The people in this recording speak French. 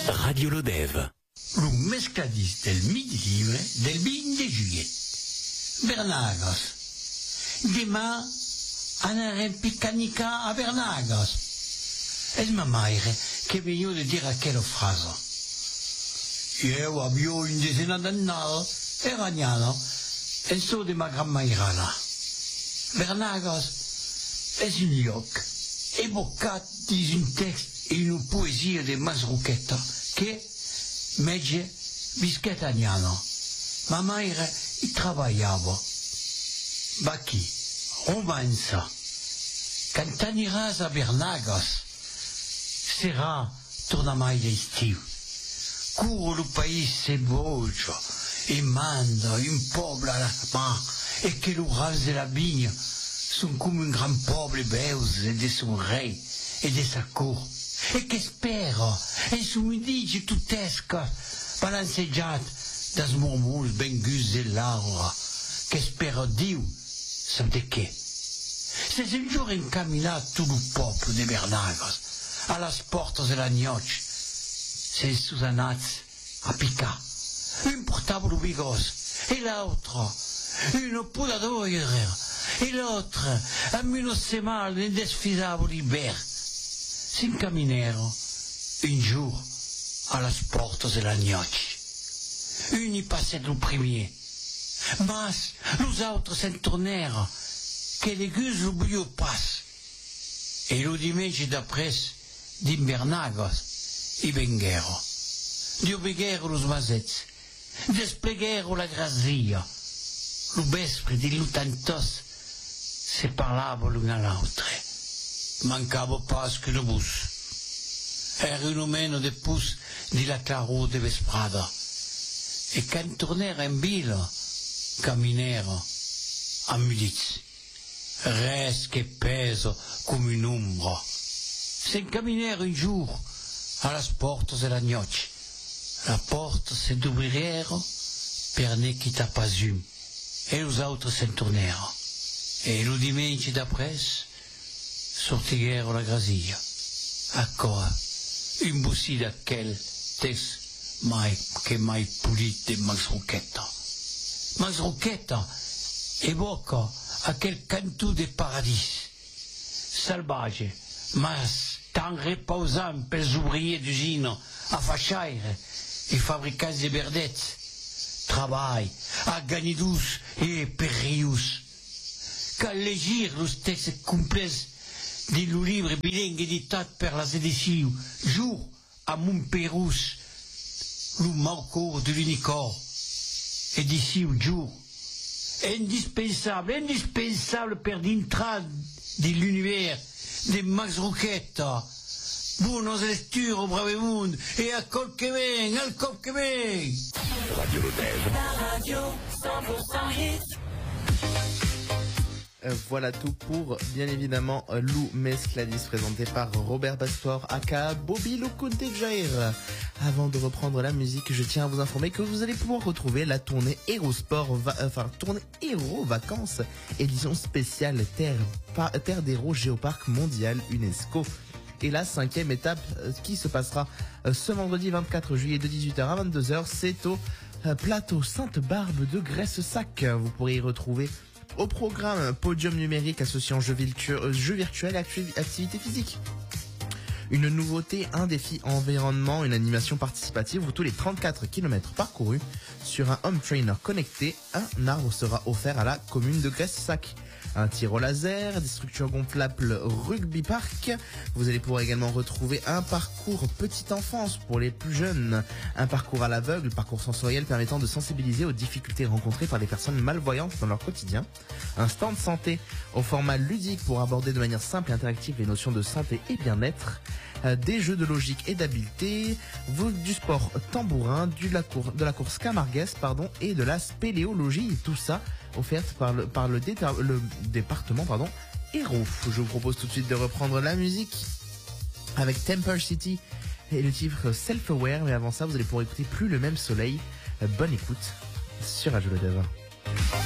Radio Lodève. Lo mescladis del midi livre del 20 de juillet. Bernagos. Demà anarem piccanica a Bernagos. Es ma maire che veniva di dire aquella frase. Io avevo un decina d'anno e ragnano e so di ma gran mairala. Bernagos è un lloc evocat di un text e una poesia di Masruchetta che megge Bischetaniano. Ma maire travagliava. Bacchi, romanza. Cantaniràs a Bernagos. Serà torna mai d'estiu. Curo lo paese voce e manda un popolo alla mano e che l'oral de la vigne sono come un gran popolo beus e de son re e de sa cour e che spero e su mi dice tuttesca balanceggiat das murmurs ben gus de l'aura che spero Dio sa de che. C'est un jour incamminat tout le peuple de Bernagos a las portas de la noche. C'est Susanaz a pica. Un portable bigos et l'autre une poudre et l'autre un minosemal indesfisable hiver. S'incaminero un jour a las portas de la noche. Un y passait le premier. Mas los autres s'en tornèrent que les gus l'oubliò pas. Et le dimanche d'après d'Imbernagos i venguero. Diobiguero los masets, despleguero la grazia. Lo vespre di lutantos se parlava l'un a l'altre. Mancava pas que le bus. Era un meno de pus di la claror de vesprada. E quand tornera in vila, camminero a mudiz. Res che peso come un'ombra. S'encaminèrent un jour a las portas de la noche. La porta se d'ouvrirero per ne quitta pas un. Et los autres s'en tornèrent. Et lo dimanche d'après sortiguèrent la grazia. Ancora un bussi d'aquel tes mai pulit de Masruchetta. Masruchetta evoca aquel canto de paradis salvage, mas tan reposant pels ouvriers d'usine a fachaire e fabricants de verdets. Travail a ganidus e perrius. Cal legir los textes complets de lo livre bilingue editat per la CDCiu, jour a Montperus, lo maucour de l'unicor, ediciu jour. Indispensable per dintre de l'univers de Masruchetta. Buonos lecture au brave monde et à col que ven, al col que ven. Radio Lodève. La radio 100% hit. Voilà tout pour, bien évidemment, Lou Mescladis, présenté par Robert Pastor, aka Bobby Loconte Jair. Avant de reprendre la musique, je tiens à vous informer que vous allez pouvoir retrouver la tournée tournée Héros Vacances, édition spéciale Terre d'Héros Géoparc Mondial UNESCO. Et la 5e étape qui se passera ce vendredi 24 juillet de 18h à 22h, c'est au plateau Sainte-Barbe de Graisse-Sac. Vous pourrez y retrouver au programme podium numérique associant jeux virtuels et activités physiques. Une nouveauté, un défi environnement, une animation participative où tous les 34 km parcourus sur un home trainer connecté, un arbre sera offert à la commune de Graisse-Sac. Un tir au laser, des structures gonflables rugby park. Vous allez pouvoir également retrouver un parcours petite enfance pour les plus jeunes. Un parcours à l'aveugle, parcours sensoriel permettant de sensibiliser aux difficultés rencontrées par les personnes malvoyantes dans leur quotidien. Un stand santé au format ludique pour aborder de manière simple et interactive les notions de santé et bien-être. Des jeux de logique et d'habileté, du sport tambourin, de la course camarguesque, et de la spéléologie. Tout ça offerte par le département Héros. Je vous propose tout de suite de reprendre la musique avec Temper City et le titre Self-Aware. Mais avant ça, vous allez pouvoir écouter Plus le même soleil. Bonne écoute sur Radio Lodève.